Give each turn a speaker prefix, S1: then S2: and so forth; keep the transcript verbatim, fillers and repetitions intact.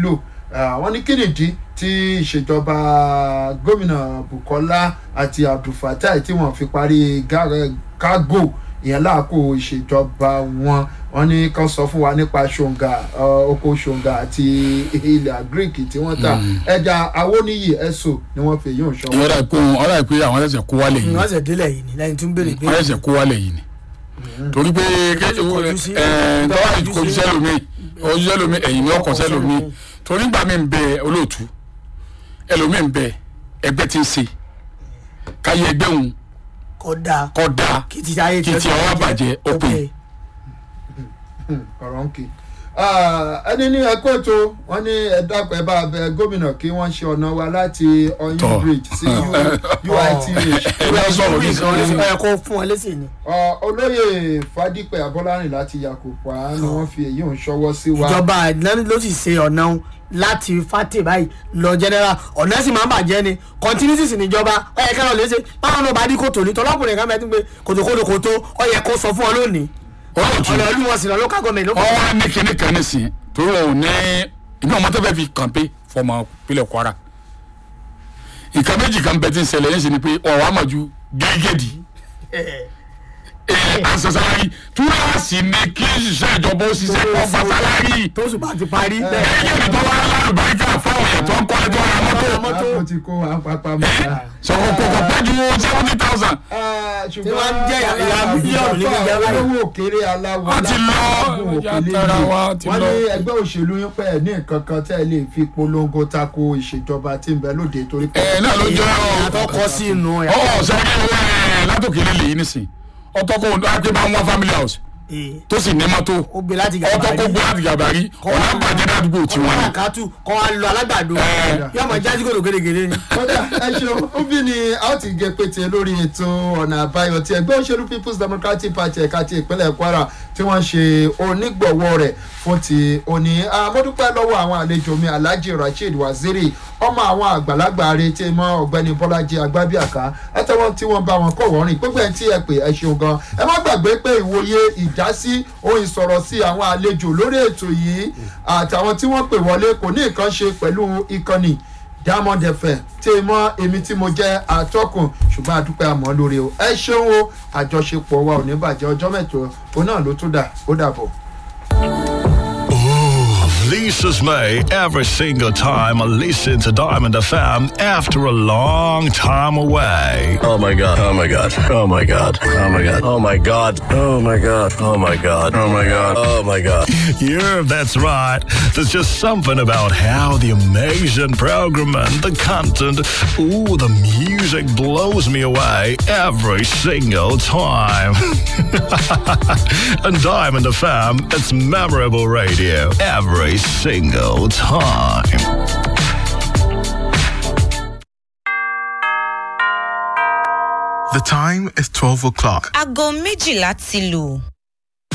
S1: lò wọ́n ní kínìdí tí ìṣèjọba gómìnà Bukola àti Abdulfatai tí wọ́n fi parí kágò ìyẹn láàkó ìṣèjọba wọn wọ́n ní kán sọ fún wa nípa ṣòǹgà oko ṣòǹgà àti ilẹ̀ agric tí wọ́n ta ẹja awóníyì ẹ̀sọ́ ni wọ́n fi yóò ṣọ́.
S2: ọ̀rọ̀ ìpè ọ̀rọ̀ ìpè àwọn ẹ̀sẹ̀ kó wálẹ̀ yìí.
S3: wọ́n ṣẹ̀ délẹ̀ yìí ni lẹ́yìn tún béèrè béèrè.
S2: wọ́n ẹ̀sẹ̀ kó wálẹ̀ yìí ni. torí pé tọ́wọ́ ìkojú sẹ́lómi ojú sẹ́lómi ẹ̀yìn ni ọkọ̀ sẹ́lómi torí gbà mí ń bẹ olóòtú ẹlòmí ń bẹ ẹgbẹ́ tí ń ṣe káyé ẹgbẹ́ òun
S3: kódà
S2: kódà kìtì ọwọ́ bàjẹ́ òpin.
S1: ọ̀rọ̀ ń kì ẹni ní ẹ̀kọ́ ètò wọn ní ẹ̀dàpọ̀ ẹ̀ bá bẹ gómìnà kí wọ́n ṣe ọ̀nà wa láti Ọ̀yún bridge sí U I T H.
S3: ẹ kó fún wọn lẹ́sìn ni.
S1: olóyè Fadípẹ̀ Abọ́lárìn láti Yakupa ni wọ́n fi èyí ń ṣọwọ́ sí wa.
S3: ìjọba ló sì ṣe ọ̀nà láti Fàtè báyìí lọ general ọ̀nà sì máa ń bàjẹ́ ni continuity sì níjọba ó yẹ kẹ́rọ̀ léṣe báwọn náà bá dí kòtò ní tọ́lọ́kùnrin kan mẹ́tí pé kòtòkòtò kòtò ó yẹ kó sọ fún ọ lónìí ọ̀nà ìlú wọn sì lọ local government ló kọ́.
S2: ọwọ́ ní kíní kan ní sìn torí òun ní inú ọmọ tó fẹ́ fi kàmpé fọmọ pílẹ̀ Kwara ìka méjì kan bẹ tí ń ṣẹlẹ̀ yẹn sì ni pé ọ̀wọ́ àmọ̀jú gẹ́gẹ́dì asasalari túwàsí ni kí ṣiṣẹ́ ìjọba ó ṣiṣẹ́ kọ́ fasalari
S3: tó sì bá ti parí.
S2: gẹ́gẹ́dì tó wà lálùbáríkà fáwọn ètò ọkọ̀ ẹjọ́ ara mọ́tò.
S1: wọ́n ti kó apapa mọ́ta.
S2: sọ̀rọ̀ kò kò pẹ́ ju seventy thousand.
S3: tí wọ́n ń jẹ́ ìyá mílíọ̀nù níbi ìjọba yìí.
S1: owó òkèrè aláwọ̀
S2: wọ́n ti lọ yàtara wa ti lọ.
S1: wọ́n ní ẹgbẹ́ òṣèlú yín pẹ́ ní nǹkan kan tẹ́ ẹ lè fi polongo tako ìṣèjọba tí ń bẹ lóde torí pé.
S2: ẹ náà ló jẹ́ ọ́
S3: àtọkọ sí inú ẹ̀.
S2: ọ̀ sẹ́yìn látòkèlè lè yí nísìn ọtọkọ àgbẹ̀ bá ń wá family house tó sì ní mọ́tò
S3: ó gbé láti gàbàrí
S2: ọtọkọ gbé láti gàbàrí ọ̀nà àgbàjẹ́ ládùúgbò tí wọ́n ní.
S3: ọ̀nà àkàtù kọ́ wa lọ alágbàdo yóò mọ̀ jáde kó ló gèrègèrè ni.
S1: kódà ẹ ṣeun ó bí ni a ó ti gé pété lórí ètò ọ̀nà àbáyọ tí ẹgbẹ́ òṣèlú People's Democratic Party ẹ̀ka ti ìpínlẹ̀ Kwara tí wọ́n ṣe onígbọ̀wọ́ rẹ̀ fún ti òní. àmọ́dúpẹ́ lọ́wọ́ àwọn àlejò mi Alhaji Rasheed Waziri ọmọ àwọn àgbàlagbà rẹ̀ tí mọ́ ọ̀gbẹ́ni Bọ́lájí Agbábíàká àtàwọn tí wọ́n bá wọn kọ̀ wọ́rìn gbogbo ẹ̀ tí ẹ pè ẹ ṣeun gan. ẹ má gbàgbé pé ìwòye ìdásí ohun ìsọ̀rọ̀ sí àwọn àlejò lórí ètò yìí àtàwọn tí wọ́n pè wọlé kò ní nǹkan ṣe pẹ̀lú ìkànnì Diamond F M tí mọ́ èmi tí mo jẹ́ atọ́kùn ṣùgbọ́n àdúpẹ́ àmọ́ lórí o ẹ ṣeun o àjọṣepọ̀ wa ò ní bàjẹ́ ọjọ́ mẹ́jọ òun náà ló tún dà ó dàbọ̀.
S4: Releases me every single time I listen to Diamond F M after a long time away.
S5: Oh my god, oh my god, oh my god, oh my god, oh my god, oh my god, oh my god, oh my god, oh my god.
S4: Yeah, that's right. There's just something about how the amazing program and the content, ooh, the music blows me away every single time. And Diamond F M, it's memorable radio every single time.
S6: The time is twelve o'clock.
S7: Aago méjìlá ti lù.